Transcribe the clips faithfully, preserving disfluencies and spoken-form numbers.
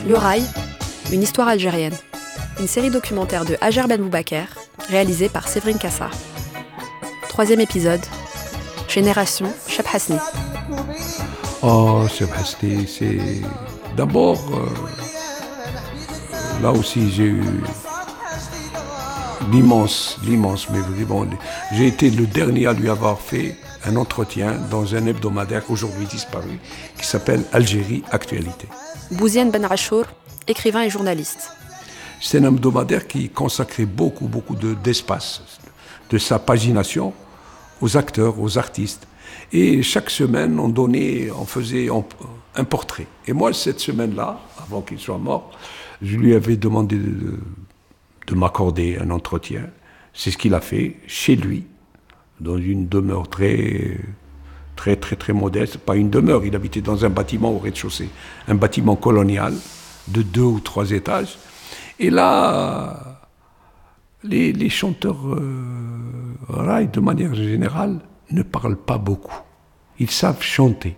Le Rail, une histoire algérienne. Une série documentaire de Hajer Ben Boubaker, réalisée par Séverine Kassa. Troisième épisode, Génération Cheb Hasni. Oh, Cheb Hasni, c'est... D'abord, euh, là aussi j'ai eu l'immense, l'immense, mais vraiment, j'ai été le dernier à lui avoir fait un entretien dans un hebdomadaire aujourd'hui disparu qui s'appelle Algérie Actualité. Bouziane Ben Achour, écrivain et journaliste. C'est un hebdomadaire qui consacrait beaucoup, beaucoup de, d'espace, de sa pagination aux acteurs, aux artistes. Et chaque semaine, on donnait, on faisait un portrait. Et moi, cette semaine-là, avant qu'il soit mort, je lui avais demandé de, de m'accorder un entretien. C'est ce qu'il a fait chez lui, dans une demeure très, très, très, très modeste. Pas une demeure, il habitait dans un bâtiment au rez-de-chaussée, un bâtiment colonial de deux ou trois étages. Et là, les, les chanteurs euh, raï, de manière générale, ne parlent pas beaucoup. Ils savent chanter.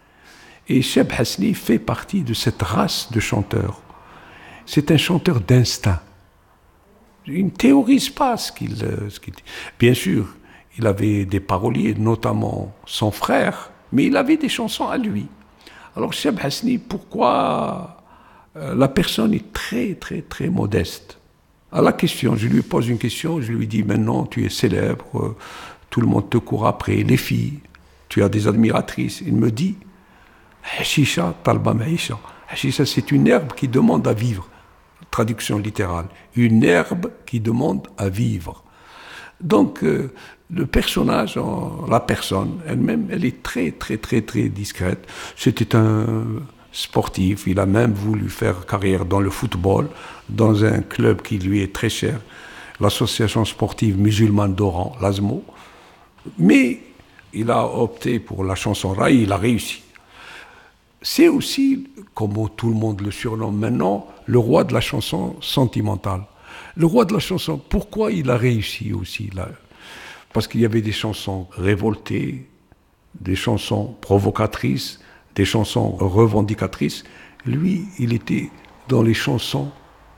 Et Cheb Hasni fait partie de cette race de chanteurs. C'est un chanteur d'instinct. Il ne théorise pas ce qu'il, ce qu'il dit. Bien sûr, il avait des paroliers, notamment son frère, mais il avait des chansons à lui. Alors Cheb Hasni, pourquoi euh, la personne est très, très, très modeste. À la question, je lui pose une question, je lui dis, maintenant tu es célèbre, euh, tout le monde te court après, les filles, tu as des admiratrices. Il me dit, Hashisha talba maïcha. Hashisha, c'est une herbe qui demande à vivre. Traduction littérale. Une herbe qui demande à vivre. Donc, euh, le personnage, la personne elle-même, elle est très, très, très, très discrète. C'était un sportif. Il a même voulu faire carrière dans le football, dans un club qui lui est très cher, l'association sportive musulmane d'Oran, l'A S M O. Mais il a opté pour la chanson raï, il a réussi. C'est aussi, comme tout le monde le surnomme maintenant, le roi de la chanson sentimentale. Le roi de la chanson, pourquoi il a réussi aussi là? Parce qu'il y avait des chansons révoltées, des chansons provocatrices, des chansons revendicatrices. Lui, il était dans les chansons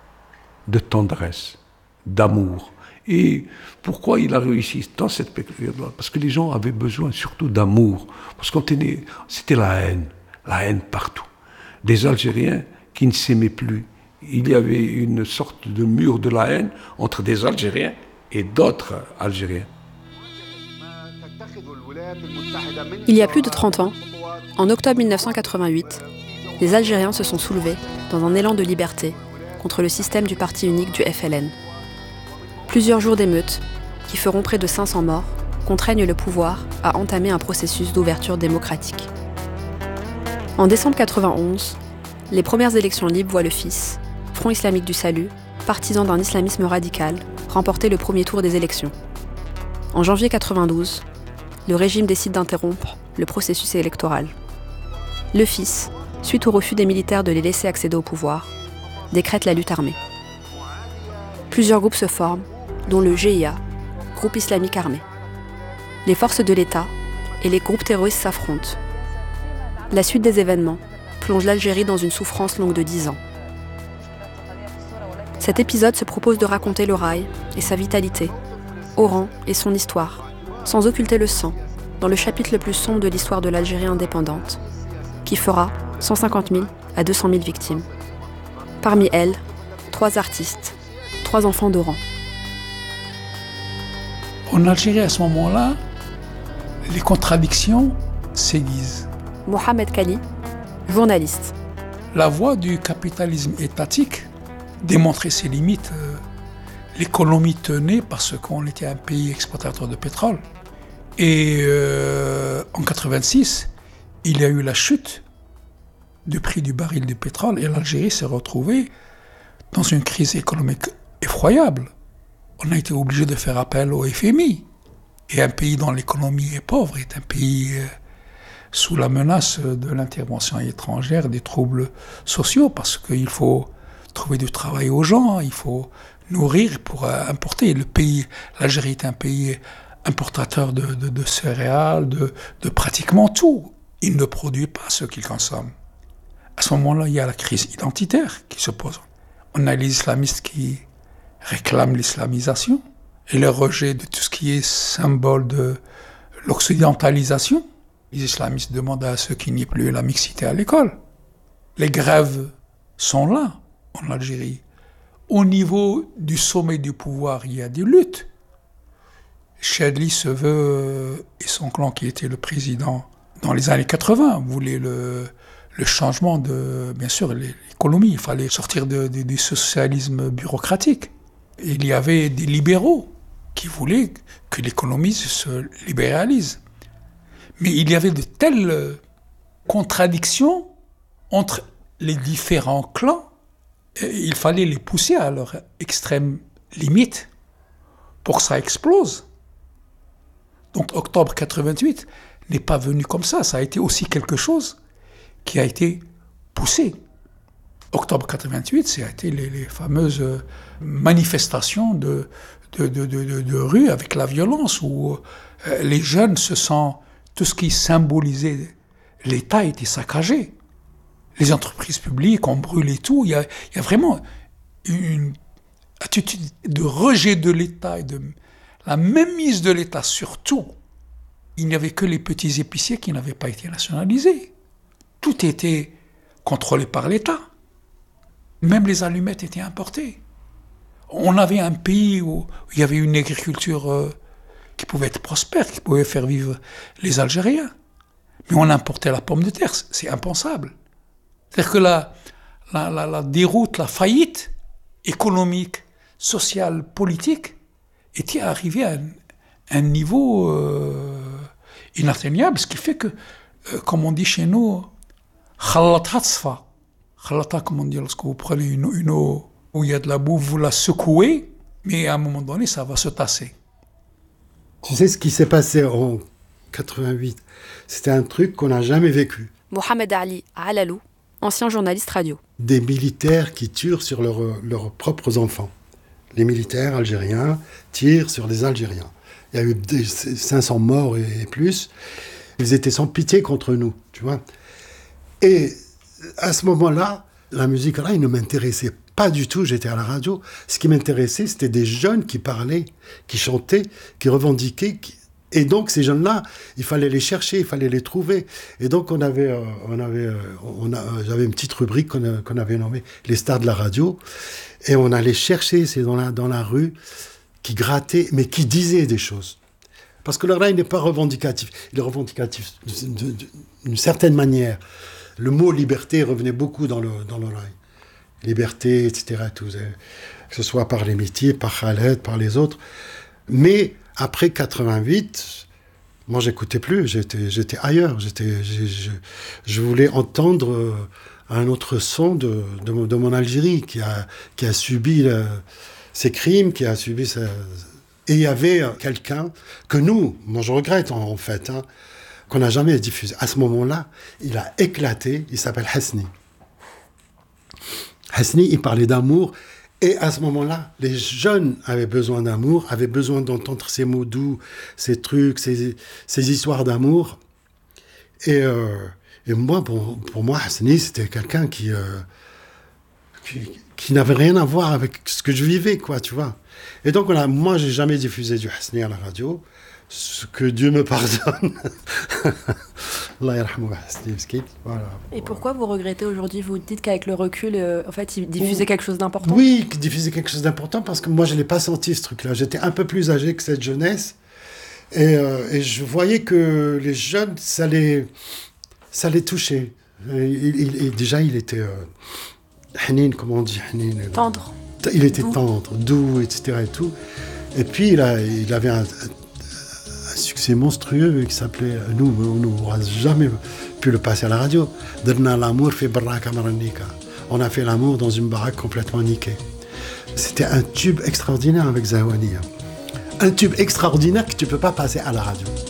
de tendresse, d'amour. Et pourquoi il a réussi dans cette période-là? Parce que les gens avaient besoin surtout d'amour. Parce qu'on tenait, c'était la haine, la haine partout. Des Algériens qui ne s'aimaient plus. Il y avait une sorte de mur de la haine entre des Algériens et d'autres Algériens. Il y a plus de trente ans, en octobre mille neuf cent quatre-vingt-huit, les Algériens se sont soulevés dans un élan de liberté contre le système du parti unique du F L N. Plusieurs jours d'émeutes, qui feront près de cinq cents morts, contraignent le pouvoir à entamer un processus d'ouverture démocratique. En décembre quatre-vingt-onze, les premières élections libres voient le fils, Front islamique du salut, partisan d'un islamisme radical, remporter le premier tour des élections. En janvier quatre-vingt-douze, le régime décide d'interrompre le processus électoral. Le fils, suite au refus des militaires de les laisser accéder au pouvoir, décrète la lutte armée. Plusieurs groupes se forment, dont le G I A, groupe islamique armé. Les forces de l'État et les groupes terroristes s'affrontent. La suite des événements plonge l'Algérie dans une souffrance longue de dix ans. Cet épisode se propose de raconter le raï et sa vitalité, Oran et son histoire, sans occulter le sang, dans le chapitre le plus sombre de l'histoire de l'Algérie indépendante, qui fera cent cinquante mille à deux cent mille victimes. Parmi elles, trois artistes, trois enfants d'Oran. En Algérie, à ce moment-là, les contradictions s'aiguisent. Mohamed Kali, journaliste. La voie du capitalisme étatique démontrait ses limites. L'économie tenait parce qu'on était un pays exportateur de pétrole. Et euh, en quatre-vingt-six, il y a eu la chute du prix du baril de pétrole et l'Algérie s'est retrouvée dans une crise économique effroyable. On a été obligé de faire appel au F M I. Et un pays dont l'économie est pauvre est un pays euh, sous la menace de l'intervention étrangère, des troubles sociaux, parce qu'il faut trouver du travail aux gens, il faut nourrir pour euh, importer. Le pays, l'Algérie est un pays importateur de, de, de céréales, de, de pratiquement tout. Il ne produit pas ce qu'il consomme. À ce moment-là, il y a la crise identitaire qui se pose. On a les islamistes qui réclament l'islamisation et le rejet de tout ce qui est symbole de l'occidentalisation. Les islamistes demandent à ceux qu'il n'y ait plus la mixité à l'école. Les grèves sont là, en Algérie. Au niveau du sommet du pouvoir, il y a des luttes. Chadli se veut, et son clan qui était le président dans les années quatre-vingts, voulait le, le changement de, bien sûr, l'économie. Il fallait sortir de, de, du socialisme bureaucratique. Et il y avait des libéraux qui voulaient que l'économie se libéralise. Mais il y avait de telles contradictions entre les différents clans, et il fallait les pousser à leur extrême limite pour que ça explose. Donc octobre quatre-vingt-huit n'est pas venu comme ça, ça a été aussi quelque chose qui a été poussé. Octobre quatre-vingt-huit, ça a été les, les fameuses manifestations de, de, de, de, de rue avec la violence, où euh, les jeunes se sentent, tout ce qui symbolisait l'État était saccagé. Les entreprises publiques ont brûlé tout. Il y a, il y a vraiment une attitude de rejet de l'État et de la mainmise de l'État sur tout. Il n'y avait que les petits épiciers qui n'avaient pas été nationalisés. Tout était contrôlé par l'État. Même les allumettes étaient importées. On avait un pays où il y avait une agriculture euh, qui pouvait être prospère, qui pouvait faire vivre les Algériens. Mais on importait la pomme de terre, c'est impensable. C'est-à-dire que la, la, la, la déroute, la faillite économique, sociale, politique était arrivée à un, un niveau euh, inatteignable, ce qui fait que, euh, comme on dit chez nous, khalata tsfa. Khalata, comme on dit, lorsque vous prenez une, une eau où il y a de la boue, vous la secouez, mais à un moment donné, ça va se tasser. Tu sais ce qui s'est passé en quatre-vingt-huit? C'était un truc qu'on n'a jamais vécu. Mohamed Ali Alalou, ancien journaliste radio. Des militaires qui tirent sur leurs, leurs propres enfants. Les militaires algériens tirent sur des Algériens. Il y a eu des cinq cents morts et plus. Ils étaient sans pitié contre nous, tu vois. Et à ce moment-là, la musique, là, il ne m'intéressait pas du tout. J'étais à la radio. Ce qui m'intéressait, c'était des jeunes qui parlaient, qui chantaient, qui revendiquaient. Qui... Et donc, ces jeunes-là, il fallait les chercher, il fallait les trouver. Et donc, on avait, euh, on avait, euh, on a, j'avais une petite rubrique qu'on, a, qu'on avait nommée « Les stars de la radio ». Et on allait chercher, c'est dans la, dans la rue, qui grattaient, mais qui disaient des choses. Parce que le rail n'est pas revendicatif. Il est revendicatif d'une certaine manière. Le mot « liberté » revenait beaucoup dans le, dans le rail. Liberté, et cetera. Tout, que ce soit par les métiers, par Khaled, par les autres. Mais après quatre-vingt-huit, moi, j'écoutais plus. J'étais, j'étais ailleurs. J'étais, je, je, je voulais entendre un autre son de, de, de mon Algérie qui a, qui a subi le, ses crimes, qui a subi sa... Et il y avait quelqu'un que nous, moi je regrette en, en fait, hein, qu'on n'a jamais diffusé. À ce moment-là, il a éclaté, il s'appelle Hasni. Hasni, il parlait d'amour, et à ce moment-là, les jeunes avaient besoin d'amour, avaient besoin d'entendre ces mots doux, ces trucs, ces, ces histoires d'amour. Et, euh, et moi, pour, pour moi, Hasni, c'était quelqu'un qui, euh, qui, qui n'avait rien à voir avec ce que je vivais, quoi, tu vois. Et donc, voilà, moi, j'ai jamais diffusé du Hasni à la radio. Ce que Dieu me pardonne. Allah yarhamou Hasni Mskit. Voilà. Et pourquoi vous regrettez aujourd'hui? Vous dites qu'avec le recul, euh, en fait, il diffusait quelque chose d'important? Oui, il diffusait quelque chose d'important parce que moi, je ne l'ai pas senti, ce truc-là. J'étais un peu plus âgé que cette jeunesse. Et, euh, et je voyais que les jeunes, ça les, ça les touchait. Et, il, il, déjà, il était... Euh, hanin, comment on dit hanin, Tendre. Il était doux. tendre, doux, et cetera. Et, tout. Et puis, il, a, il avait un, un succès monstrueux qui s'appelait... Nous, on n'aura jamais pu le passer à la radio. On a fait l'amour dans une baraque complètement niquée. C'était un tube extraordinaire avec Zahwani. Un tube extraordinaire que tu ne peux pas passer à la radio.